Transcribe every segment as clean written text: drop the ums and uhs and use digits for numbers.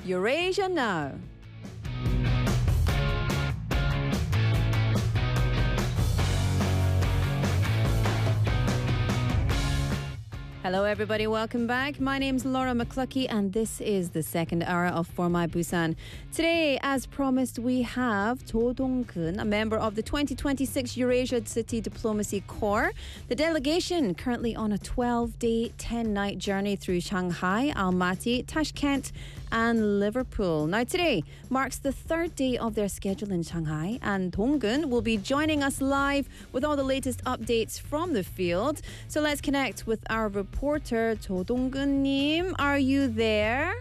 Eurasia Now. Hello everybody, welcome back. My name's Laura McCluckey and this is the second hour of For My Busan. Today, as promised, we have Cho Dong-keun, a member of the 2026 Eurasia City Diplomacy Corps. The delegation currently on a 12-day, 10-night journey through Shanghai, Almaty, Tashkent and Liverpool. Now today marks the third day of their schedule in Shanghai and Dong-keun will be joining us live with all the latest updates from the field. So let's connect with our reporter Cho Dong-keun-님. Are you there?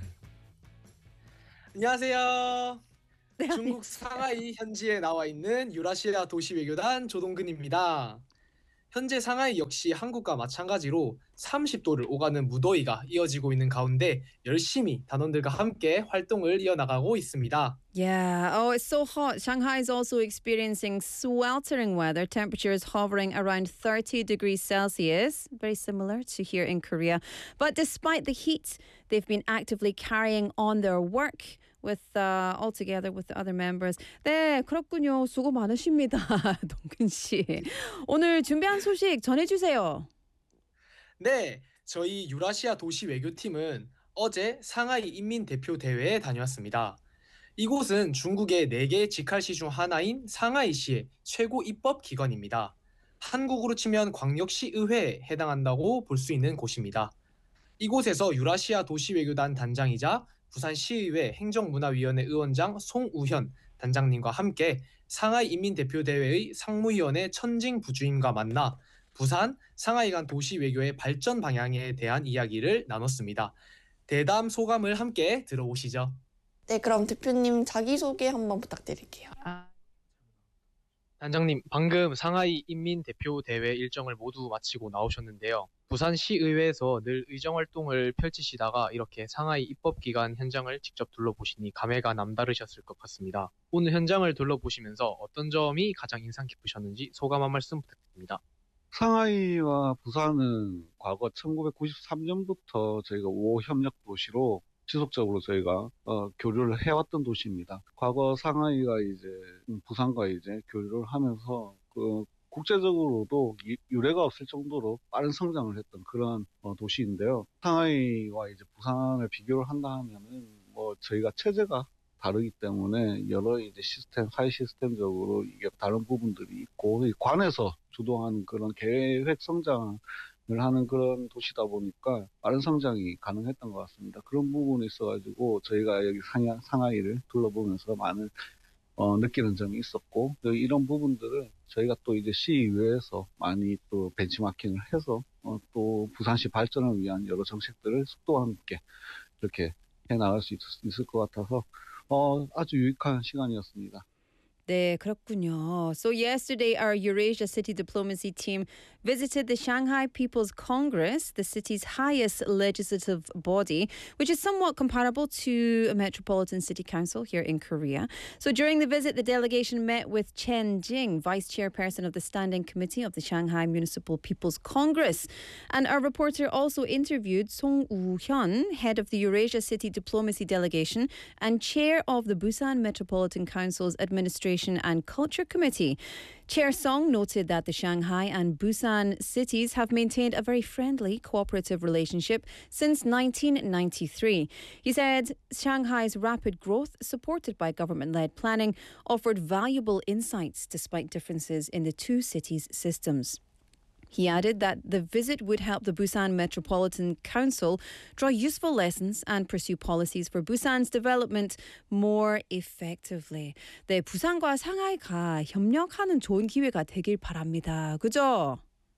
안녕하세요. 중국 상하이 현지에 나와 있는 유라시아 도시 외교단 조동근입니다. 현재 상하이 역시 한국과 마찬가지로 30도를 오가는 무더위가 이어지고 있는 가운데 열심히 단원들과 함께 활동을 이어나가고 있습니다. Yeah, oh, it's so hot. Shanghai is also experiencing sweltering weather. Temperatures hovering around 30 degrees Celsius. Very similar to here in Korea. But despite the heat, they've been actively carrying on their work with all together with the other members. 네, 그렇군요. 수고 많으십니다. 동근 씨. 오늘 준비한 소식 전해주세요. 네, 저희 유라시아 도시 외교팀은 어제 상하이 인민대표대회에 다녀왔습니다. 이곳은 중국의 4개 직할시 중 하나인 상하이시의 최고 입법기관입니다. 한국으로 치면 광역시 의회에 해당한다고 볼 수 있는 곳입니다. 이곳에서 유라시아 도시외교단 단장이자 부산시의회 행정문화위원회 의원장 송우현 단장님과 함께 상하이 인민대표대회의 상무위원회 천징 부주임과 만나 부산, 상하이 간 도시외교의 발전 방향에 대한 이야기를 나눴습니다. 대담 소감을 함께 들어보시죠. 네, 그럼 대표님 자기소개 한번 부탁드릴게요. 단장님, 방금 상하이 인민대표대회 일정을 모두 마치고 나오셨는데요. 부산시의회에서 늘 의정활동을 펼치시다가 이렇게 상하이 입법기관 현장을 직접 둘러보시니 감회가 남다르셨을 것 같습니다. 오늘 현장을 둘러보시면서 어떤 점이 가장 인상 깊으셨는지 소감 한 말씀 부탁드립니다. 상하이와 부산은 과거 1993년부터 저희가 5호 협력 도시로 지속적으로 저희가 교류를 해왔던 도시입니다. 과거 상하이가 이제 부산과 이제 교류를 하면서 국제적으로도 유례가 없을 정도로 빠른 성장을 했던 그런 도시인데요. 상하이와 이제 부산을 비교를 한다 하면은 저희가 체제가 다르기 때문에 여러 이제 사회 시스템적으로 이게 다른 부분들이 있고 관에서 주도하는 그런 계획 성장을 하는 그런 도시다 보니까 빠른 성장이 가능했던 것 같습니다. 그런 부분이 있어가지고 저희가 여기 상하이를 둘러보면서 많은 느끼는 점이 있었고 이런 부분들을 저희가 또 이제 시의회에서 많이 또 벤치마킹을 해서 또 부산시 발전을 위한 여러 정책들을 속도와 함께 이렇게 해나갈 수 있을 것 같아서 아주 유익한 시간이었습니다. 네, 그렇군요. So yesterday, our Eurasia City Diplomacy team visited the Shanghai People's Congress, the city's highest legislative body, which is somewhat comparable to a metropolitan city council here in Korea. So during the visit, the delegation met with Chen Jing, vice chairperson of the Standing Committee of the Shanghai Municipal People's Congress. And our reporter also interviewed Song Woo-hyun, head of the Eurasia City Diplomacy Delegation and chair of the Busan Metropolitan Council's Administration and Culture Committee. Chair Song noted that the Shanghai and Busan cities have maintained a very friendly, cooperative relationship since 1993. He said Shanghai's rapid growth, supported by government-led planning, offered valuable insights despite differences in the two cities' systems. He added that the visit would help the Busan Metropolitan Council draw useful lessons and pursue policies for Busan's development more effectively. 네, 부산과 상하이가 협력하는 좋은 기회가 되길 바랍니다. 그죠?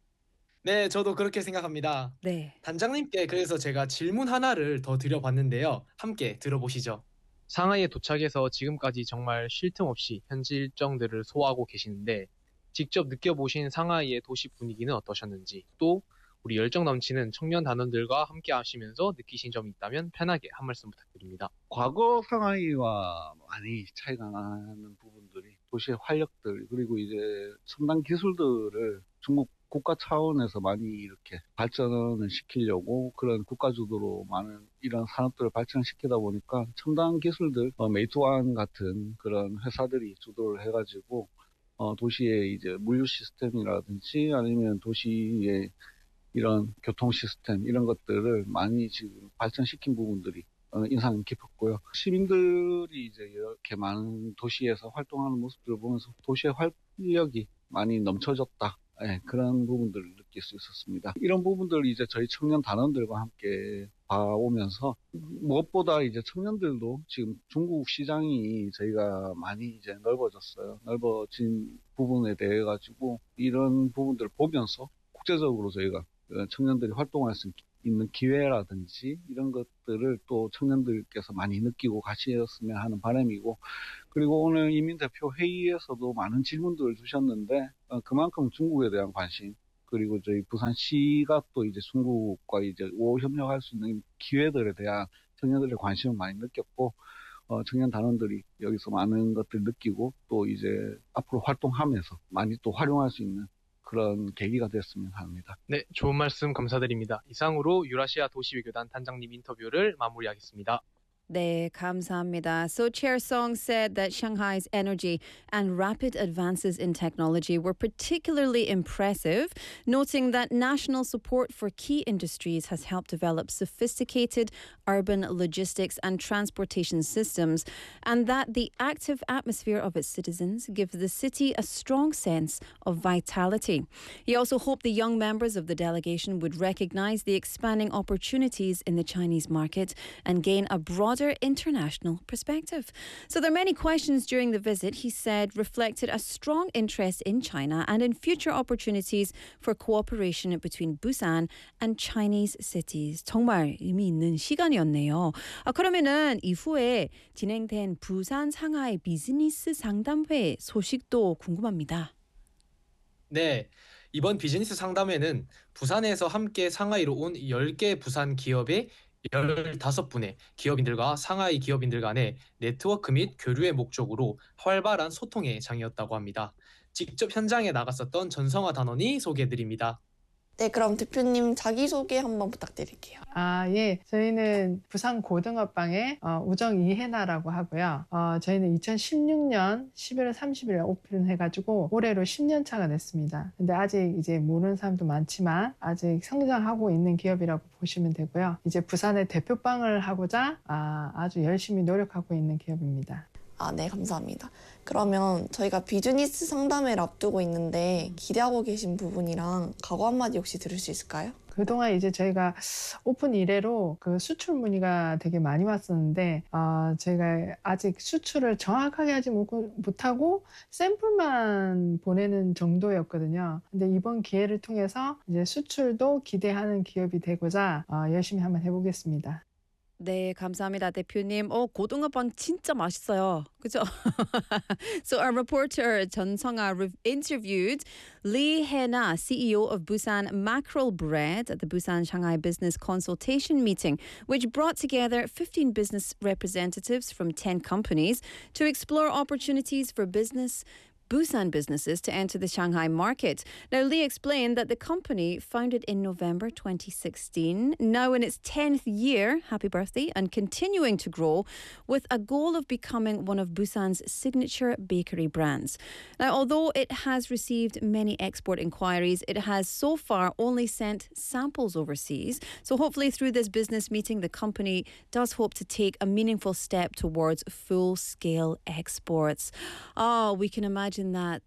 네, 저도 그렇게 생각합니다. 네. 단장님께 그래서 제가 질문 하나를 더 드려봤는데요. 함께 들어보시죠. 상하이에 도착해서 지금까지 정말 쉴 틈 없이 현지 일정들을 소화하고 계시는데 직접 느껴보신 상하이의 도시 분위기는 어떠셨는지, 또 우리 열정 넘치는 청년 단원들과 함께 하시면서 느끼신 점이 있다면 편하게 한 말씀 부탁드립니다. 과거 상하이와 많이 차이가 나는 부분들이 도시의 활력들 그리고 이제 첨단 기술들을 중국 국가 차원에서 많이 이렇게 발전을 시키려고 그런 국가 주도로 많은 이런 산업들을 발전시키다 보니까 첨단 기술들, 메이투안 같은 그런 회사들이 주도를 해가지고 도시의 이제 물류 시스템이라든지 아니면 도시의 이런 교통 시스템 이런 것들을 많이 지금 발전시킨 부분들이 인상 깊었고요. 시민들이 이제 이렇게 많은 도시에서 활동하는 모습들을 보면서 도시의 활력이 많이 넘쳐졌다. 예, 그런 부분들을 느낄 수 있었습니다. 이런 부분들을 이제 저희 청년 단원들과 함께 봐오면서 무엇보다 이제 청년들도 지금 중국 시장이 저희가 많이 이제 넓어졌어요. 넓어진 부분에 대해 가지고 이런 부분들을 보면서 국제적으로 저희가 청년들이 활동할 수 있는 기회라든지 이런 것들을 또 청년들께서 많이 느끼고 가셨으면 하는 바람이고, 그리고 오늘 이민 대표 회의에서도 많은 질문들을 주셨는데 그만큼 중국에 대한 관심, 그리고 저희 부산시가 또 이제 중국과 이제 우호 협력할 수 있는 기회들에 대한 청년들의 관심을 많이 느꼈고, 청년 단원들이 여기서 많은 것들 느끼고 또 이제 앞으로 활동하면서 많이 또 활용할 수 있는 그런 계기가 됐으면 합니다. 네, 좋은 말씀 감사드립니다. 이상으로 유라시아 도시외교단 단장님 인터뷰를 마무리하겠습니다. 네, 감사합니다. So Chair Song said that Shanghai's energy and rapid advances in technology were particularly impressive, noting that national support for key industries has helped develop sophisticated urban logistics and transportation systems, and that the active atmosphere of its citizens gives the city a strong sense of vitality. He also hoped the young members of the delegation would recognize the expanding opportunities in the Chinese market and gain a broader international perspective. So there are many questions during the visit, he said, reflected a strong interest in China and in future opportunities for cooperation between Busan and Chinese cities. 정말 의미 있는 시간이었네요. 그러면은 이후에 진행된 부산 상하이 비즈니스 상담회 소식도 궁금합니다. 네, 이번 비즈니스 상담회는 부산에서 함께 상하이로 온 10개 부산 기업의 15분의 기업인들과 상하이 기업인들 간의 네트워크 및 교류의 목적으로 활발한 소통의 장이었다고 합니다. 직접 현장에 나갔었던 전성화 단원이 소개해드립니다. 네, 그럼 대표님 자기소개 한번 부탁드릴게요. 예. 저희는 부산 고등어빵의 우정 이혜나라고 하고요. 저희는 2016년 11월 30일에 오픈해가지고 올해로 10년 차가 됐습니다. 근데 아직 이제 모르는 사람도 많지만 아직 성장하고 있는 기업이라고 보시면 되고요. 이제 부산의 대표빵을 하고자 아주 열심히 노력하고 있는 기업입니다. 네, 감사합니다. 그러면 저희가 비즈니스 상담회를 앞두고 있는데 기대하고 계신 부분이랑 각오 한마디 혹시 들을 수 있을까요? 그동안 이제 저희가 오픈 이래로 그 수출 문의가 되게 많이 왔었는데 저희가 아직 수출을 정확하게 하지 못하고 샘플만 보내는 정도였거든요. 근데 이번 기회를 통해서 이제 수출도 기대하는 기업이 되고자 열심히 한번 해보겠습니다. 네, 감사합니다, 대표님. 고등어빵 진짜 맛있어요. 그죠? So our reporter 전성아 interviewed Lee Hena, CEO of Busan Mackerel Bread at the Busan Shanghai Business Consultation Meeting, which brought together 15 business representatives from 10 companies to explore opportunities for Busan businesses to enter the Shanghai market. Now, Lee explained that the company, founded in November 2016, now in its 10th year, happy birthday, and continuing to grow with a goal of becoming one of Busan's signature bakery brands. Now, although it has received many export inquiries, it has so far only sent samples overseas. So hopefully through this business meeting, the company does hope to take a meaningful step towards full-scale exports. We can imagine that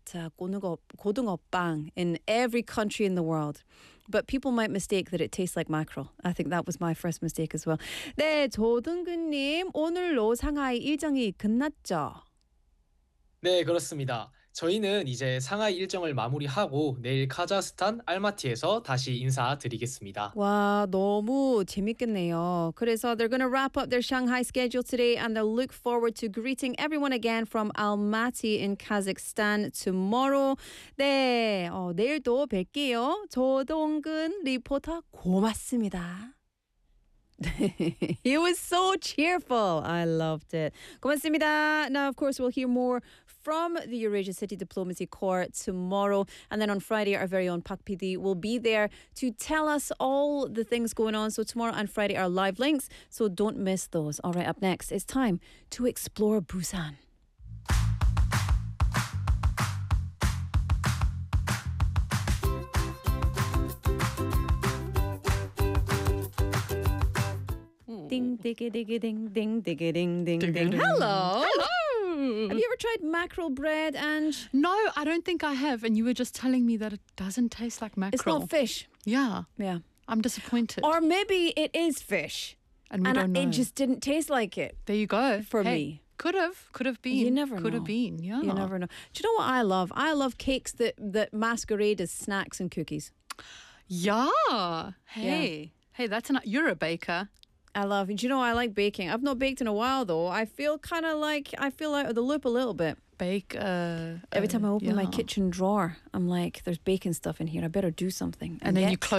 고등어빵 in every country in the world. But people might mistake that it tastes like mackerel. I think that was my first mistake as well. 네, 조등근님, 오늘로 상하이 일정이 끝났죠? 네, 그렇습니다. 저희는 이제 상하이 일정을 마무리하고 내일 카자흐스탄 알마티에서 다시 인사드리겠습니다. 와, 너무 재밌겠네요. 그래서 they're going to wrap up their Shanghai schedule today and they'll look forward to greeting everyone again from Almaty in Kazakhstan tomorrow. 네, 내일도 뵐게요. 조동근 리포터 고맙습니다. He was so cheerful. I loved it. 고맙습니다. Now, of course, we'll hear more from the Eurasia City Diplomacy Corps tomorrow. And then on Friday, our very own Pak PD will be there to tell us all the things going on. So tomorrow and Friday are live links, so don't miss those. All right, up next, it's time to explore Busan. Ding, diggy, diggy, ding, ding, diggy, ding, ding, ding. Hello. Hello. Have you ever tried mackerel bread, Ange? No, I don't think I have. And you were just telling me that it doesn't taste like mackerel. It's not fish. Yeah. Yeah. I'm disappointed. Or maybe it is fish. and we don't know. It just didn't taste like it. There you go. For me. Could have been. You never Could know. have been, yeah. You never know. Do you know what I love? I love cakes that masquerade as snacks and cookies. Yeah. Hey, that's you're a baker. I love it. Do you know I like baking? I've not baked in a while though. I feel kind of like I feel out of the loop a little bit. Bake. Every time I open my yeah. kitchen drawer, I'm like, there's baking stuff in here. I better do something. And then you yet- close